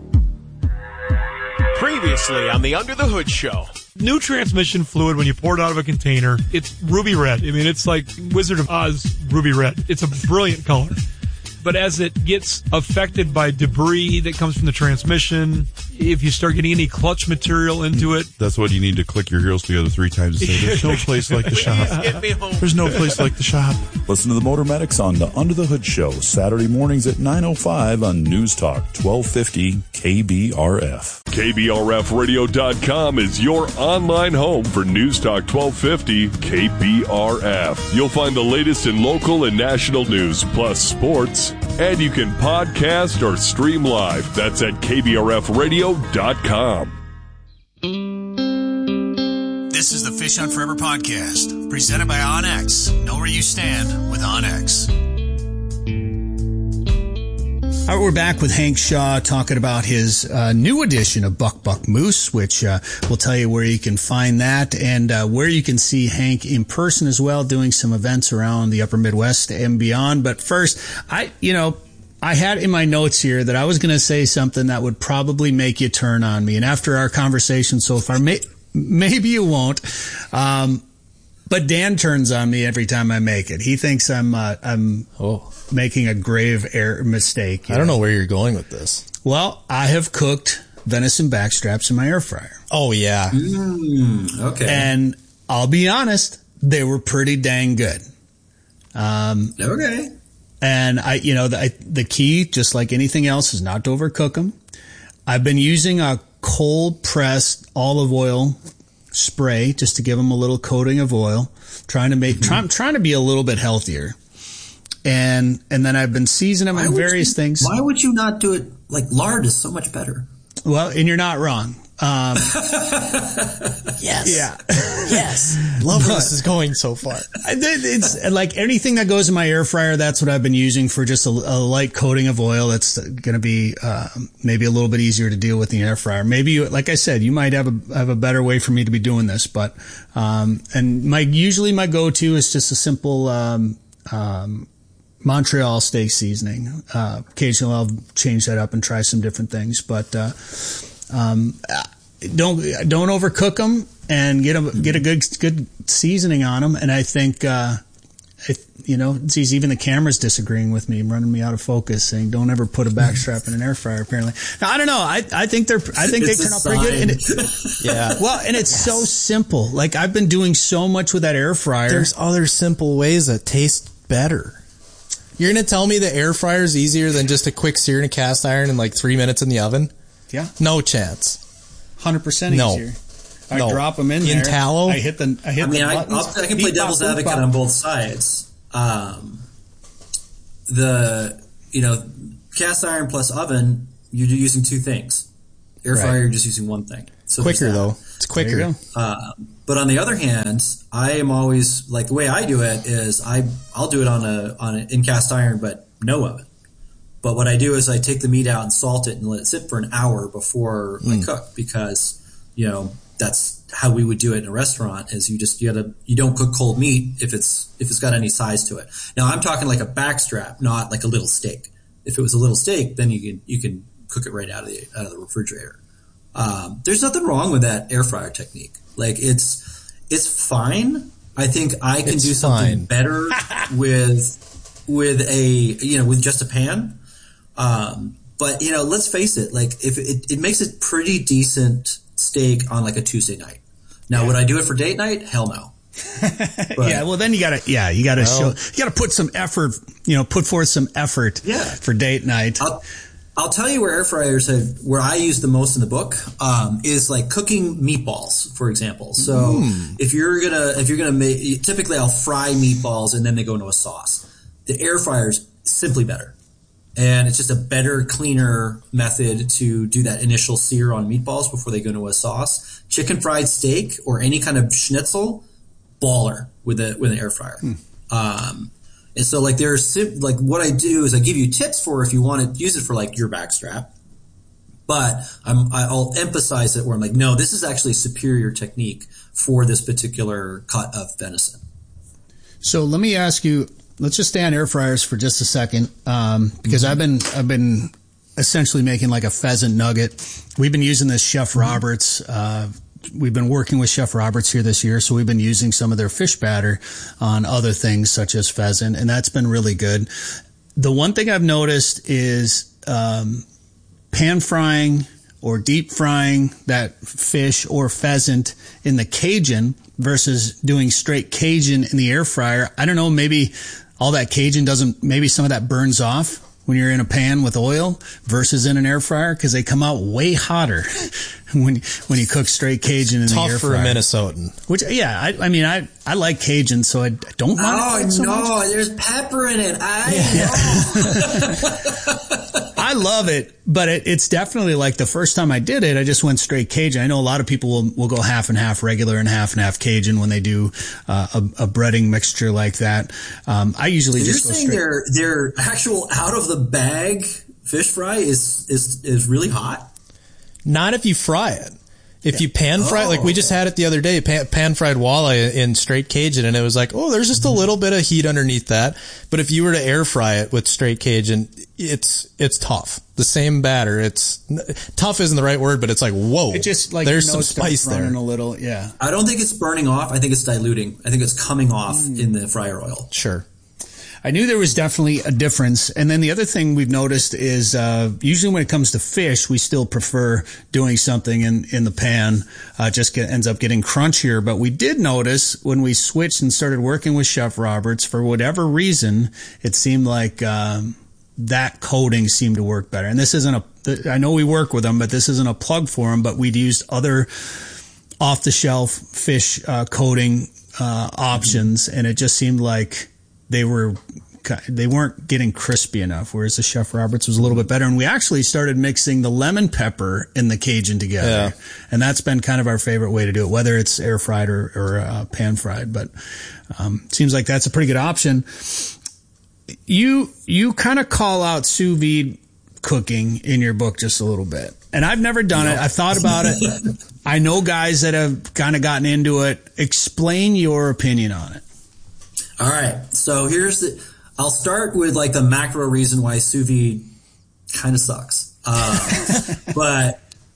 Previously on the Under the Hood Show. New transmission fluid, when you pour it out of a container, it's ruby red. I mean, it's like Wizard of Oz ruby red. It's a brilliant color. But as it gets affected by debris that comes from the transmission, if you start getting any clutch material into it... That's what you need to click your heels together three times and say, there's no place like the shop. There's no place like the shop. Listen to the Motor Medics on the Under the Hood Show, Saturday mornings at nine oh five on News Talk twelve fifty K B R F. K B R F radio dot com is your online home for News Talk twelve fifty K B R F. You'll find the latest in local and national news, plus sports, and you can podcast or stream live. That's at K B R F radio dot com. This is the Fish on Forever podcast, presented by OnX. Know where you stand with OnX. All right, we're back with Hank Shaw talking about his uh, new edition of Buck Buck Moose, which uh, we'll tell you where you can find that and uh, where you can see Hank in person as well, doing some events around the upper Midwest and beyond. But first, I, you know, I had in my notes here that I was going to say something that would probably make you turn on me. And after our conversation so far, may, maybe you won't. Um, but Dan turns on me every time I make it. He thinks I'm, uh, I'm, oh. making a grave error mistake. I don't know where you're going with this. Well, I have cooked venison backstraps in my air fryer. Oh, yeah. Mm, okay. And I'll be honest, they were pretty dang good. Um, okay. And I, you know, the, the key, just like anything else, is not to overcook them. I've been using a cold pressed olive oil spray just to give them a little coating of oil, trying to make, mm-hmm. try, I'm trying to be a little bit healthier. And and then I've been seasoning them in various you, things. Why would you not do it like lard is so much better? Well, and you're not wrong. Um, yes. Yeah. Yes. Love where this is going so far. It's like anything that goes in my air fryer. That's what I've been using for just a, a light coating of oil. That's going to be uh, maybe a little bit easier to deal with in the air fryer. Maybe, you, like I said, you might have a have a better way for me to be doing this. But um, and my usually my go-to is just a simple um, um, Montreal steak seasoning. Uh, occasionally I'll change that up and try some different things, but, uh, Um, don't don't overcook them and get a get a good good seasoning on them. And I think uh, I, you know, geez, even the camera's disagreeing with me, running me out of focus, saying don't ever put a backstrap in an air fryer. Apparently, now I don't know. I I think they're I think they turn out pretty good. And it, yeah, well, and it's yes. so simple. Like I've been doing so much with that air fryer. There's other simple ways that taste better. You're going to tell me the air fryer is easier than just a quick sear in a cast iron in like three minutes in the oven? Yeah. No chance. one hundred percent no. easier. I no. drop them in, in there. tallow. I hit the I hit I mean, the I, buttons. I can play devil's advocate on both sides. Um, the, you know, cast iron plus oven, you're using two things. Air fryer, right. You're just using one thing. So quicker, though. It's quicker. Uh, but on the other hand, I am always like the way I do it is I I'll do it on a on a, in cast iron, but no oven. But what I do is I take the meat out and salt it and let it sit for an hour before mm. I cook because you know that's how we would do it in a restaurant. Is you just you gotta you don't cook cold meat if it's if it's got any size to it. Now I'm talking like a backstrap, not like a little steak. If it was a little steak, then you can you can cook it right out of the out of the refrigerator. Um, there's nothing wrong with that air fryer technique. Like it's, it's fine. I think I can it's do something fine. better with, with a, you know, with just a pan. Um, but you know, let's face it, like if it, it makes a pretty decent steak on like a Tuesday night. Now, yeah. would I do it for date night? Hell no. But, yeah. Well, then you gotta, yeah, you gotta well, show, you gotta put some effort, you know, put forth some effort yeah. for date night. I'll, I'll tell you where air fryers have, where I use the most in the book, um, is like cooking meatballs, for example. So mm. if you're gonna, if you're gonna make, typically I'll fry meatballs and then they go into a sauce. The air fryer's simply better. And it's just a better, cleaner method to do that initial sear on meatballs before they go into a sauce. Chicken fried steak or any kind of schnitzel, baller with a, with an air fryer. Mm. Um, And so, like, there's like what I do is I give you tips for if you want to use it for like your backstrap, but I'm, I'll emphasize it where I'm like, no, this is actually a superior technique for this particular cut of venison. So let me ask you. Let's just stay on air fryers for just a second, um, because mm-hmm. I've been I've been essentially making like a pheasant nugget. We've been using this Chef Roberts. Uh, We've been working with Chef Roberts here this year, so we've been using some of their fish batter on other things such as pheasant, and that's been really good. The one thing I've noticed is um, pan frying or deep frying that fish or pheasant in the Cajun versus doing straight Cajun in the air fryer. I don't know, maybe all that Cajun doesn't, maybe some of that burns off when you're in a pan with oil versus in an air fryer because they come out way hotter when when you cook straight Cajun in Tough the air fryer. Tough for a Minnesotan. Which, yeah, I, I mean, I I like Cajun, so I don't mind oh, it so no, much. There's pepper in it. I yeah. I love it, but it, it's definitely like the first time I did it, I just went straight Cajun. I know a lot of people will, will go half and half regular and half and half Cajun when they do uh, a, a breading mixture like that. Um, I usually so just you're go saying straight. their their actual out of the bag fish fry is is is really hot? Not if you fry it. If yeah. you pan fry, oh, like we just had it the other day, pan, pan fried walleye in straight Cajun, and it was like, oh, there's just a little bit of heat underneath that. But if you were to air fry it with straight Cajun, it's it's tough. The same batter. It's tough isn't the right word, but it's like, whoa, it just like there's some spice there. A little, yeah. I don't think it's burning off. I think it's diluting. I think it's coming off mm. in the fryer oil. Sure. I knew there was definitely a difference. And then the other thing we've noticed is uh usually when it comes to fish, we still prefer doing something in, in the pan. Uh just get, ends up getting crunchier. But we did notice when we switched and started working with Chef Roberts, for whatever reason, it seemed like um that coating seemed to work better. And this isn't a, I know we work with them, but this isn't a plug for them, but we'd used other off-the-shelf fish uh coating uh options, and it just seemed like they were they weren't getting crispy enough, whereas the Chef Roberts was a little bit better. And we actually started mixing the lemon pepper and the Cajun together. Yeah. And that's been kind of our favorite way to do it, whether it's air fried or, or uh, pan fried. But um, it seems like that's a pretty good option. You you kind of call out sous vide cooking in your book just a little bit. And I've never done no. it. I've thought about it. I know guys that have kind of gotten into it. Explain your opinion on it. All right. So here's the, I'll start with like the macro reason why sous vide kind of sucks. Uh, but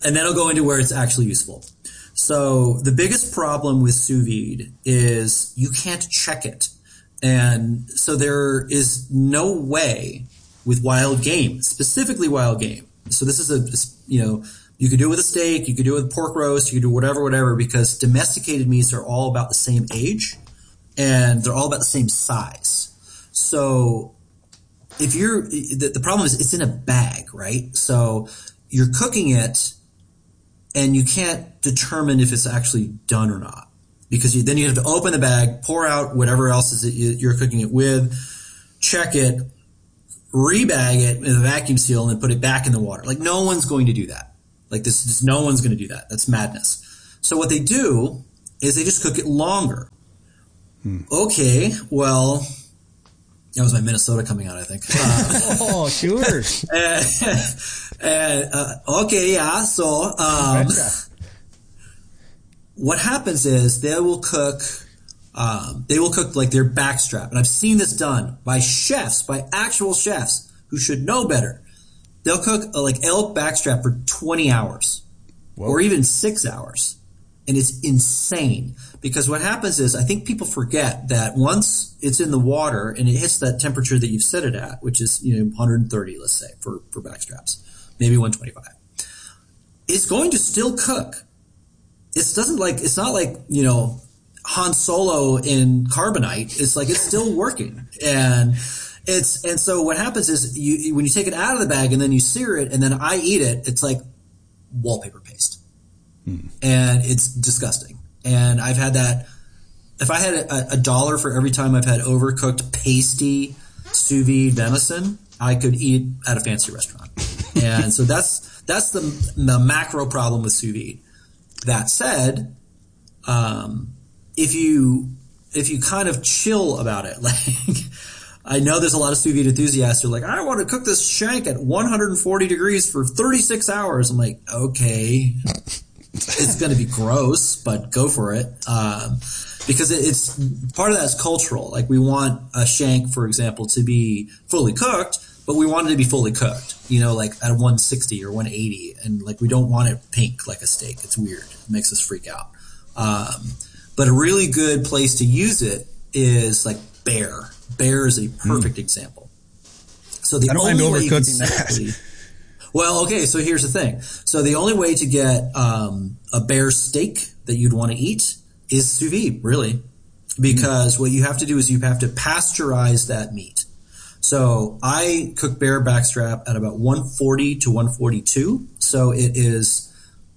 and then I'll go into where it's actually useful. So the biggest problem with sous vide is you can't check it. And so there is no way with wild game, specifically wild game. So this is a, you know, you could do it with a steak, you could do it with pork roast, you could do whatever, whatever, because domesticated meats are all about the same age and they're all about the same size. So if you're, the, the problem is it's in a bag, right? So you're cooking it and you can't determine if it's actually done or not, because you, then you have to open the bag, pour out whatever else is it you're cooking it with, check it, rebag it with a vacuum seal, and then put it back in the water. Like, no one's going to do that. Like, this, just no one's going to do that. That's madness. So what they do is they just cook it longer. Hmm. Okay, well, that was my Minnesota coming out, I think. Uh, oh, sure. uh, uh, okay, yeah. So um, what happens is they will cook. Um, they will cook like their backstrap, and I've seen this done by chefs, by actual chefs who should know better. They'll cook a, like elk backstrap for twenty hours, Whoa. Or even six hours, and it's insane. Because what happens is, I think people forget that once it's in the water and it hits that temperature that you've set it at, which is, you know, one hundred thirty, let's say, for, for backstraps, maybe one twenty-five, it's going to still cook. It doesn't like, it's not like, you know, Han Solo in Carbonite. It's like, it's still working. And it's, and so what happens is you, when you take it out of the bag and then you sear it and then I eat it, it's like wallpaper paste. Hmm. And it's disgusting. And I've had that. If I had a, a dollar for every time I've had overcooked, pasty, sous vide venison, I could eat at a fancy restaurant. And so that's that's the the macro problem with sous vide. That said, um, if you if you kind of chill about it, like I know there's a lot of sous vide enthusiasts who are like, I want to cook this shank at one hundred forty degrees for thirty-six hours. I'm like, okay. It's going to be gross, but go for it. Um, because it, it's part of that is cultural. Like, we want a shank, for example, to be fully cooked, but we want it to be fully cooked, you know, like at a one sixty or one eighty. And like, we don't want it pink like a steak. It's weird. It makes us freak out. Um, but a really good place to use it is like bear. Bear is a perfect mm. example. So the I don't only mind way you overcooking can simply, that. Well, okay, so here's the thing. So the only way to get um, a bear steak that you'd want to eat is sous vide, really. Because mm. what you have to do is you have to pasteurize that meat. So I cook bear backstrap at about one forty to one forty-two. So it is,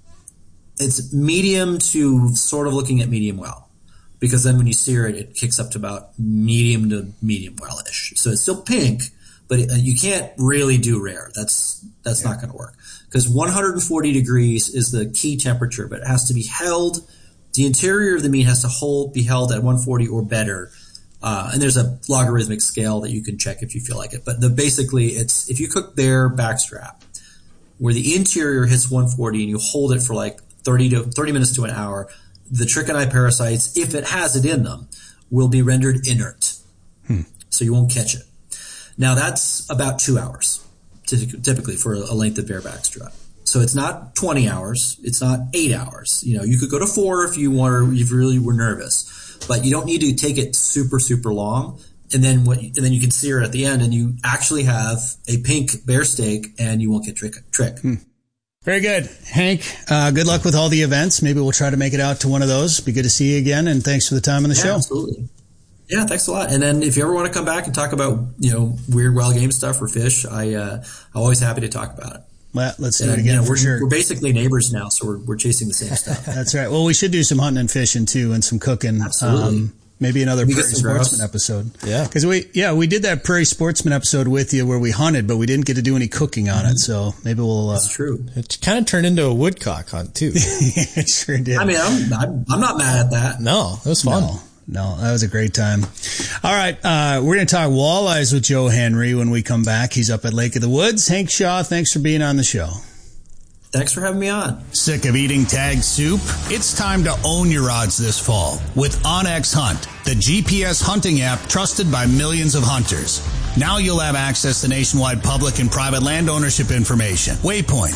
it's medium to sort of looking at medium well. Because then when you sear it, it kicks up to about medium to medium well-ish. So it's still pink, but it, uh, you can't really do rare. That's that's yeah. not going to work, because one hundred forty degrees is the key temperature, but it has to be held. The interior of the meat has to hold, be held at one forty or better. Uh, and there's a logarithmic scale that you can check if you feel like it. But the, basically, it's if you cook bear backstrap, where the interior hits one forty and you hold it for like thirty to thirty minutes to an hour, the trichini parasites, if it has it in them, will be rendered inert. Hmm. So you won't catch it. Now, that's about two hours, typically, for a length of bear backstrap. So it's not twenty hours. It's not eight hours. You know, you could go to four if you want, if you really were nervous. But you don't need to take it super, super long. And then what? And then you can sear it at the end, and you actually have a pink bear steak, and you won't get trick. trick. Hmm. Very good. Hank, uh, good luck with all the events. Maybe we'll try to make it out to one of those. Be good to see you again, and thanks for the time on the yeah, show. Absolutely. Yeah, thanks a lot. And then if you ever want to come back and talk about, you know, weird wild game stuff or fish, I, uh, I'm always happy to talk about it. Well, let's do and, it again you know, for we're, sure. We're basically neighbors now, so we're, we're chasing the same stuff. That's right. Well, we should do some hunting and fishing too, and some cooking. Absolutely. Um, maybe another we Prairie Sportsman episode. Yeah. Because we, yeah, we did that Prairie Sportsman episode with you where we hunted, but we didn't get to do any cooking on mm-hmm. it. So maybe we'll, uh, that's true. It kind of turned into a woodcock hunt too. It sure did. I mean, I'm, I'm, I'm not mad at that. No, it was fun. No. No, that was a great time. All right, uh, we're going to talk walleyes with Joe Henry when we come back. He's up at Lake of the Woods. Hank Shaw, thanks for being on the show. Thanks for having me on. Sick of eating tag soup? It's time to own your odds this fall with OnX Hunt, the G P S hunting app trusted by millions of hunters. Now you'll have access to nationwide public and private land ownership information, waypoints,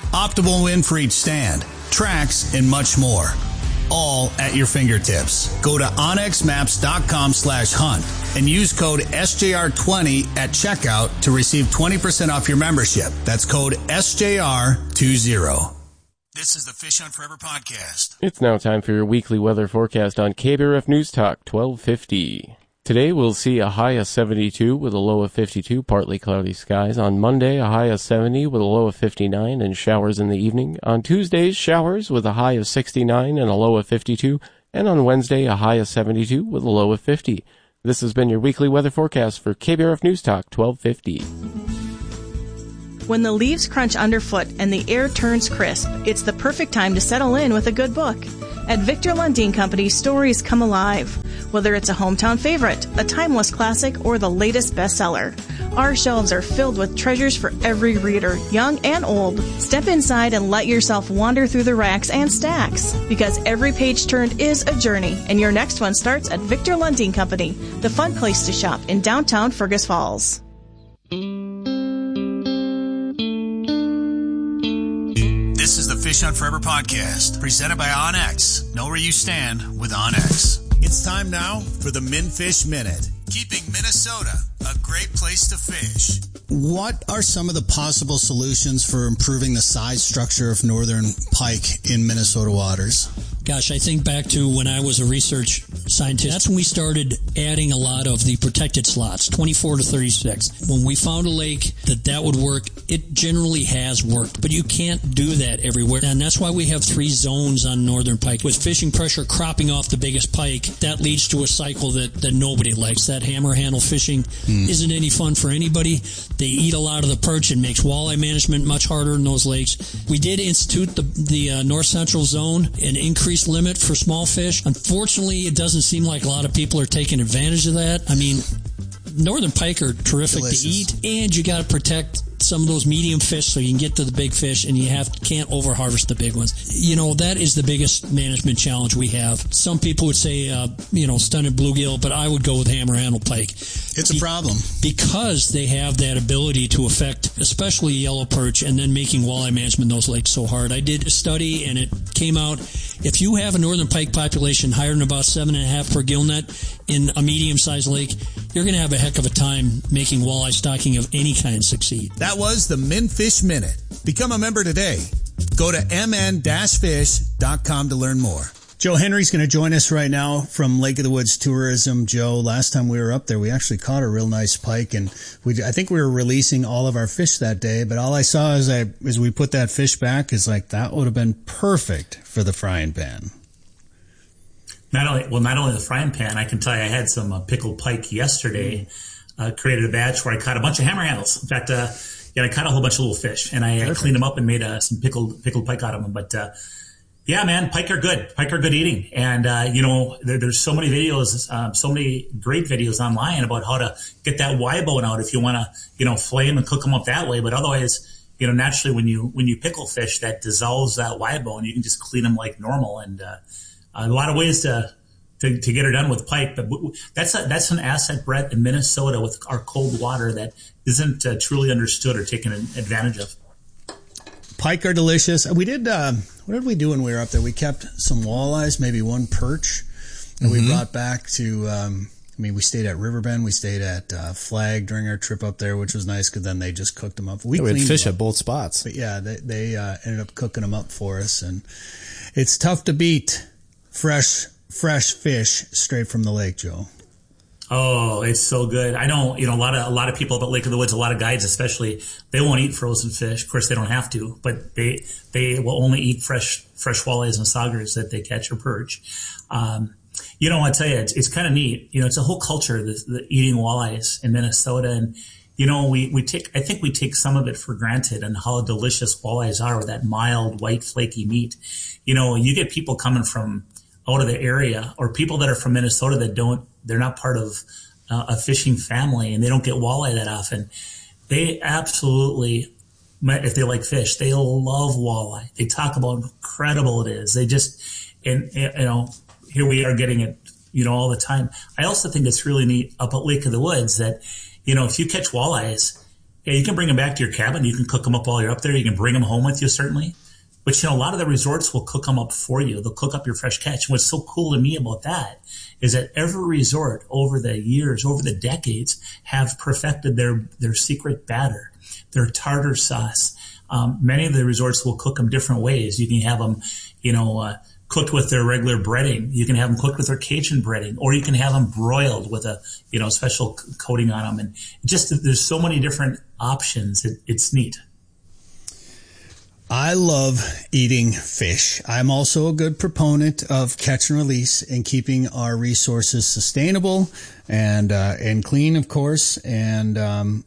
optimal wind for each stand, tracks, and much more. All at your fingertips. Go to onxmaps.com slash hunt and use code S J R twenty at checkout to receive twenty percent off your membership. That's code S J R twenty. This is the Fish Hunt Forever podcast. It's now time for your weekly weather forecast on K B R F News Talk twelve fifty. Today we'll see a high of seventy-two with a low of fifty-two, partly cloudy skies. On Monday, a high of seventy with a low of fifty-nine and showers in the evening. On Tuesday, showers with a high of sixty-nine and a low of fifty-two. And on Wednesday, a high of seventy-two with a low of fifty. This has been your weekly weather forecast for K B R F News Talk twelve fifty. When the leaves crunch underfoot and the air turns crisp, it's the perfect time to settle in with a good book. At Victor Lundin Company, stories come alive. Whether it's a hometown favorite, a timeless classic, or the latest bestseller, our shelves are filled with treasures for every reader, young and old. Step inside and let yourself wander through the racks and stacks, because every page turned is a journey, and your next one starts at Victor Lundin Company, the fun place to shop in downtown Fergus Falls. This is the Fish Hunt Forever podcast, presented by OnX. Know where you stand with OnX. It's time now for the Minfish Minute. Keeping Minnesota a great place to fish. What are some of the possible solutions for improving the size structure of northern pike in Minnesota waters? Gosh, I think back to when I was a research scientist. That's when we started adding a lot of the protected slots, twenty-four to thirty-six. When we found a lake that that would work, it generally has worked, but you can't do that everywhere. And that's why we have three zones on northern pike. With fishing pressure cropping off the biggest pike, that leads to a cycle that, that nobody likes. That hammer handle fishing mm. isn't any fun for anybody. They eat a lot of the perch and makes walleye management much harder in those lakes. We did institute the, the uh, north central zone and increase limit for small fish. Unfortunately, it doesn't seem like a lot of people are taking advantage of that. I mean, northern pike are terrific Delicious. to eat, and you got to protect some of those medium fish so you can get to the big fish, and you have can't over harvest the big ones. You know, that is the biggest management challenge we have. Some people would say, uh, you know, stunted bluegill, but I would go with hammer handle pike. It's a Be- problem because they have that ability to affect, especially yellow perch, and then making walleye management in those lakes so hard. I did a study, and it came out if you have a northern pike population higher than about seven and a half per gill net in a medium-sized lake, you're going to have a heck of a time making walleye stocking of any kind succeed. That was the Minfish Minute. Become a member today. Go to m n dash fish dot com to learn more. Joe Henry's going to join us right now from Lake of the Woods Tourism. Joe, last time we were up there, we actually caught a real nice pike, and we I think we were releasing all of our fish that day, but all I saw as I as we put that fish back is like that would have been perfect for the frying pan. Not only well, not only the frying pan. I can tell you, I had some uh, pickled pike yesterday. Uh, created a batch where I caught a bunch of hammer handles. In fact, uh, yeah, I caught a whole bunch of little fish, and I, I cleaned them up and made uh, some pickled pickled pike out of them. But uh, yeah, man, pike are good. Pike are good eating, and uh, you know, there, there's so many videos, um, so many great videos online about how to get that Y bone out if you want to, you know, flame and cook them up that way. But otherwise, you know, naturally when you when you pickle fish, that dissolves that Y bone. You can just clean them like normal, and uh, a lot of ways to. To, to get her done with pike, but that's a, that's an asset, Brett, in Minnesota with our cold water that isn't uh, truly understood or taken advantage of. Pike are delicious. We did. Uh, what did we do when we were up there? We kept some walleyes, maybe one perch, and mm-hmm. we brought back to. Um, I mean, we stayed at Riverbend. We stayed at uh, Flag during our trip up there, which was nice because then they just cooked them up. We, yeah, we had fish at both spots. But yeah, they, they uh, ended up cooking them up for us, and it's tough to beat fresh. Fresh fish straight from the lake, Joe. Oh, it's so good. I know, you know, a lot of a lot of people at Lake of the Woods, a lot of guides especially, they won't eat frozen fish. Of course, they don't have to, but they they will only eat fresh fresh walleyes and saugers that they catch or perch. Um, you know, I tell you, it's, it's kind of neat. You know, it's a whole culture, the, the eating walleyes in Minnesota, and you know, we we take I think we take some of it for granted and how delicious walleyes are with that mild, white, flaky meat. You know, you get people coming from out of the area, or people that are from Minnesota that don't, they're not part of uh, a fishing family and they don't get walleye that often. They absolutely, if they like fish, they love walleye. They talk about how incredible it is. They just, and you know, here we are getting it, you know, all the time. I also think it's really neat up at Lake of the Woods that, you know, if you catch walleyes, Yeah, you can bring them back to your cabin. You can cook them up while you're up there. You can bring them home with you, certainly. But, you know, a lot of the resorts will cook them up for you. They'll cook up your fresh catch. What's so cool to me about that is that every resort over the years, over the decades, have perfected their, their secret batter, their tartar sauce. Um, many of the resorts will cook them different ways. You can have them, you know, uh, cooked with their regular breading. You can have them cooked with their Cajun breading, or you can have them broiled with a, you know, special coating on them. And just, there's so many different options. It, it's neat. I love eating fish. I'm also a good proponent of catch and release and keeping our resources sustainable and, uh, and clean, of course. And, um,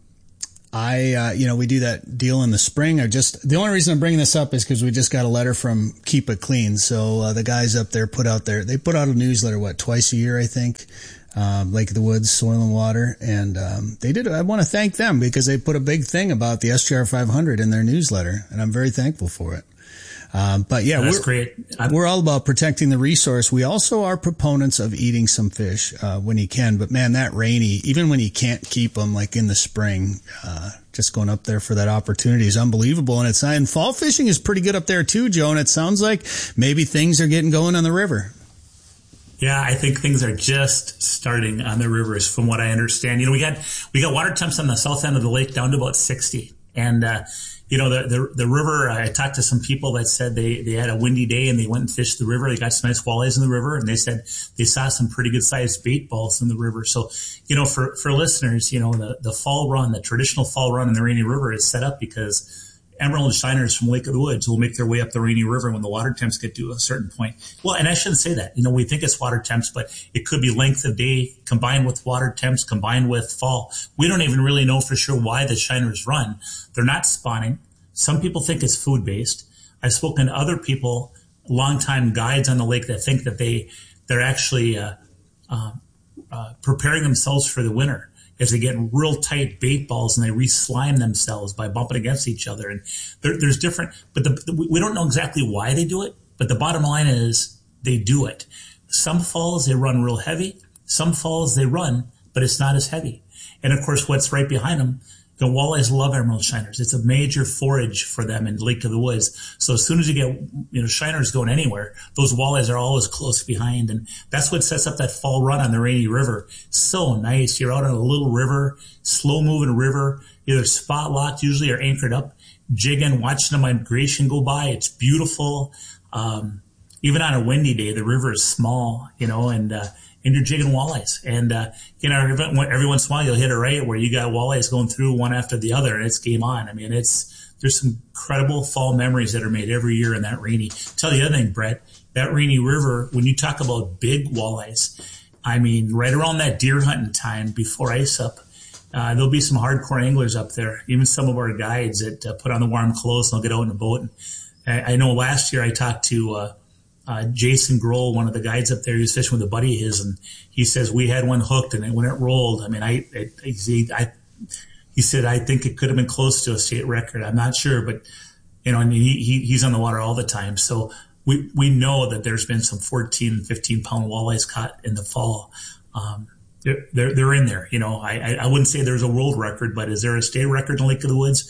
I, uh, you know, we do that deal in the spring. I just, the only reason I'm bringing this up is because we just got a letter from Keep It Clean. So, uh, the guys up there put out their, they put out a newsletter, what, twice a year, I think, um, Lake of the Woods, Soil and Water. And, um, they did, I want to thank them because they put a big thing about the S G R five hundred in their newsletter. And I'm very thankful for it. Um, but yeah, that's we're, great. I'm- we're all about protecting the resource. We also are proponents of eating some fish, uh, when you can. But man, that rainy, even when you can't keep them, like in the spring, uh, just going up there for that opportunity is unbelievable. And it's, and fall fishing is pretty good up there too, Joe. And it sounds like maybe things are getting going on the river. Yeah, I think things are just starting on the rivers from what I understand. You know, we got, we got water temps on the south end of the lake down to about sixty. And, uh, you know, the, the, the river, I talked to some people that said they, they had a windy day and they went and fished the river. They got some nice walleyes in the river, and they said they saw some pretty good sized bait balls in the river. So, you know, for, for listeners, you know, the, the fall run, the traditional fall run in the Rainy River is set up because emerald shiners from Lake of the Woods will make their way up the Rainy River when the water temps get to a certain point. Well, and I shouldn't say that. You know, we think it's water temps, but it could be length of day combined with water temps, combined with fall. We don't even really know for sure why the shiners run. They're not spawning. Some people think it's food-based. I've spoken to other people, longtime guides on the lake, that think that they, they're actually uh, uh, uh, preparing themselves for the winter, as they get real tight bait balls and they re-slime themselves by bumping against each other. And there, there's different, but the, we don't know exactly why they do it, but the bottom line is they do it. Some falls, they run real heavy. Some falls, they run, but it's not as heavy. And of course, what's right behind them, the walleyes love emerald shiners. It's a major forage for them in Lake of the Woods. So as soon as you get, you know, shiners going anywhere, those walleyes are always close behind. And that's what sets up that fall run on the Rainy River. So nice. You're out on a little river, slow moving river, either spot locked usually or anchored up, jigging, watching the migration go by. It's beautiful. Um, even on a windy day, the river is small, you know, and, uh, and you're jigging walleyes. And, uh, you know, every, every once in a while you'll hit it right where you got walleyes going through one after the other, and it's game on. I mean, it's, there's some incredible fall memories that are made every year in that Rainy. Tell you the other thing, Brett, that Rainy River, when you talk about big walleyes, I mean, right around that deer hunting time before ice up, uh, there'll be some hardcore anglers up there, even some of our guides that uh, put on the warm clothes and they'll get out in a boat. And I, I know last year I talked to, uh, Uh, Jason Grohl, one of the guides up there, he was fishing with a buddy of his, and he says we had one hooked, and when it rolled, I mean, I, I, I, I he said I think it could have been close to a state record. I'm not sure, but you know, I mean, he, he he's on the water all the time, so we we know that there's been some fourteen, fifteen pound walleyes caught in the fall. Um, they're, they're they're in there. You know, I I wouldn't say there's a world record, but is there a state record in Lake of the Woods?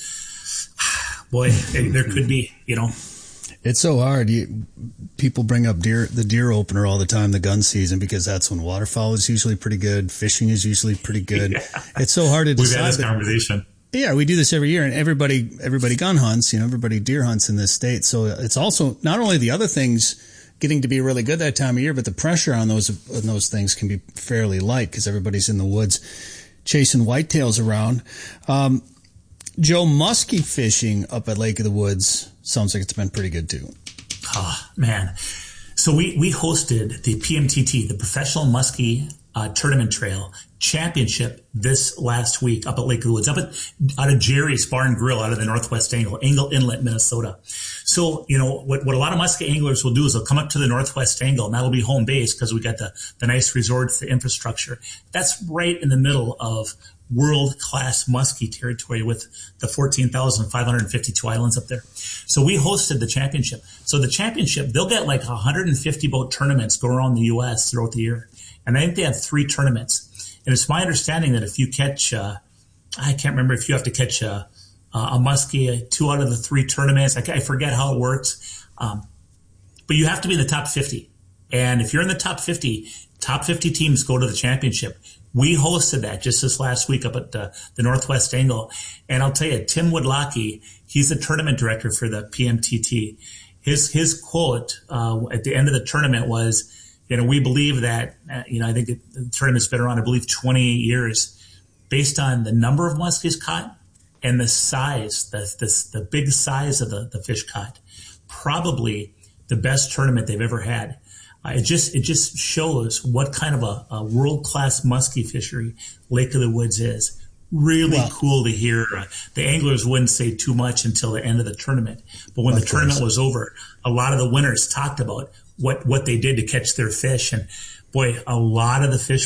Boy, there could be. You know. It's so hard. You, people bring up deer, the deer opener all the time, the gun season, because that's when waterfowl is usually pretty good. Fishing is usually pretty good. Yeah. It's so hard to decide. We've had this conversation. Yeah, we do this every year, and everybody, everybody gun hunts, you know, everybody deer hunts in this state. So it's also not only the other things getting to be really good that time of year, but the pressure on those, on those things can be fairly light because everybody's in the woods chasing whitetails around. Um, Joe, muskie fishing up at Lake of the Woods sounds like it's been pretty good too. Oh, man. So we, we hosted the P M T T, the Professional Muskie uh, Tournament Trail Championship this last week up at Lake of the Woods, up at, out of Jerry's Bar and Grill out of the Northwest Angle, Angle Inlet, Minnesota. So, you know, what, what a lot of muskie anglers will do is they'll come up to the Northwest Angle, and that'll be home base because we got the, the nice resorts, the infrastructure. That's right in the middle of world-class muskie territory with the fourteen thousand five hundred fifty-two islands up there. So we hosted the championship. So the championship, they'll get like one hundred fifty boat tournaments go around the U S throughout the year. And I think they have three tournaments. And it's my understanding that if you catch, uh, I can't remember if you have to catch a, a muskie two out of the three tournaments. I, I forget how it works. Um, but you have to be in the top fifty. And if you're in the top fifty, top fifty teams go to the championship. We hosted that just this last week up at the, the Northwest Angle. And I'll tell you, Tim Woodlocky, he's the tournament director for the P M T T. His, his quote uh, at the end of the tournament was, you know, we believe that, uh, you know, I think it, the tournament's been around, I believe, twenty-eight years. Based on the number of muskies caught and the size, the, the, the big size of the, the fish caught, probably the best tournament they've ever had. Uh, it just it just shows what kind of a, a world-class muskie fishery Lake of the Woods is. Really well, cool to hear. Uh, the anglers wouldn't say too much until the end of the tournament. But when the tournament was over, a lot of the winners talked about what, what they did to catch their fish. And boy, a lot of the fish